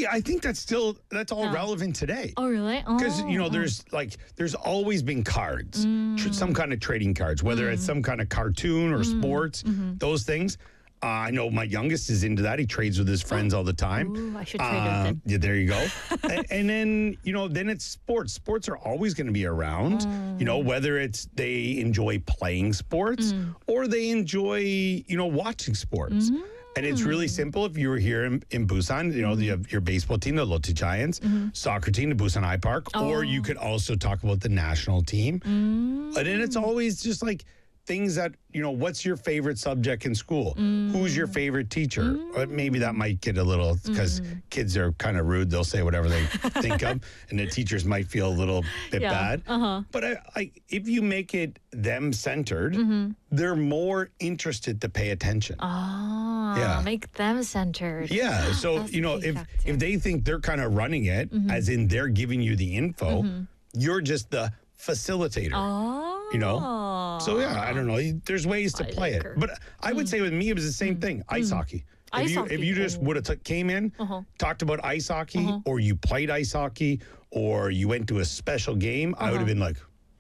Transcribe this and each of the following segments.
I think that's all relevant today. Oh, really? Because, there's always been cards, some kind of trading cards, whether it's some kind of cartoon or sports, those things. I know my youngest is into that. He trades with his friends all the time. Ooh, I should trade with him. Yeah, there you go. and then, then it's sports. Sports are always going to be around, whether it's they enjoy playing sports or they enjoy, watching sports. And it's really simple. If you were here in Busan, you have your baseball team, the Lotte Giants, soccer team, the Busan iPark, or you could also talk about the national team. And then it's always just like things that, what's your favorite subject in school? Who's your favorite teacher? Or maybe that might get a little, because kids are kind of rude. They'll say whatever they think of, and the teachers might feel a little bit bad. But if you make it them-centered, they're more interested to pay attention. Make them centered. Yeah, so, if they think they're kind of running it, as in they're giving you the info, you're just the facilitator. So I don't know. There's ways to play it, but I would say with me it was the same thing. Ice hockey. If you just would have came in, talked about ice hockey, or you played ice hockey, or you went to a special game, I would have been like,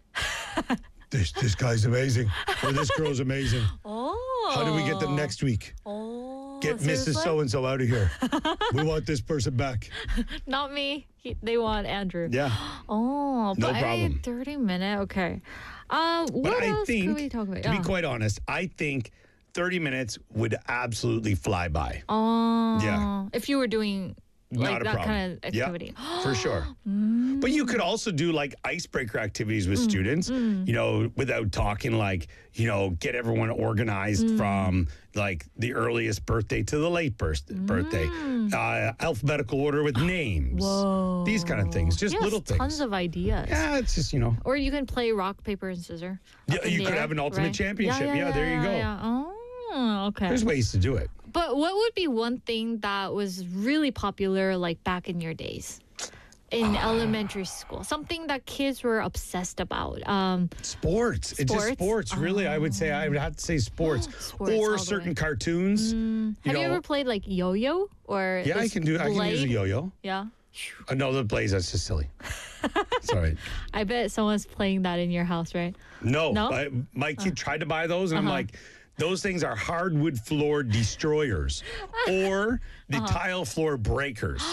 this guy's amazing, or this girl's amazing. How do we get them next week? Get Mrs. So-and-so out of here. We want this person back. Not me. They want Andrew. Yeah. No problem. 30-minute. Okay. But what I else think, could we talk about? to be quite honest, I think 30 minutes would absolutely fly by. Yeah. If you were doing Not a that problem. kind of activity. For sure. But you could also do like icebreaker activities with students, without talking get everyone organized from like the earliest birthday to the late birthday, alphabetical order with names. Whoa. These kind of things, just little things. Tons of ideas. Yeah, it's just, Or you can play rock, paper, and scissors. Yeah, you could have an ultimate championship. Yeah, there you go. Yeah. Oh, okay. There's ways to do it. But what would be one thing that was really popular like back in your days? In elementary school, something that kids were obsessed about. Sports. It's just sports, really. I would have to say sports. Or certain cartoons. Have you ever played like yo-yo? Or I can use a yo-yo. Yeah. No, the blaze, that's just silly. Sorry. I bet someone's playing that in your house, right? No? My kid tried to buy those, and I'm like, those things are hardwood floor destroyers or the tile floor breakers.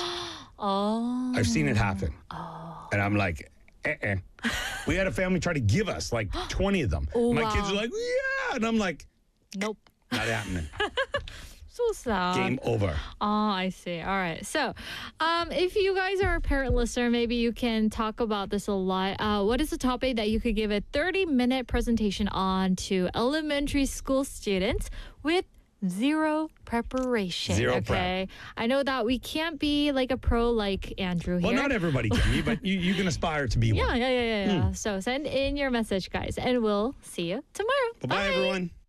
I've seen it happen. And I'm like, We had a family try to give us like 20 of them. My kids are like, yeah. And I'm like, nope. Not happening. So sad. Game over. Oh, I see. All right. So, if you guys are a parent listener, maybe you can talk about this a lot. What is a topic that you could give a 30-minute presentation on to elementary school students with zero preparation? Zero prep. I know that we can't be like a pro like Andrew here. Well, not everybody can be, but you can aspire to be one. Yeah. So send in your message, guys, and we'll see you tomorrow. Bye-bye, everyone.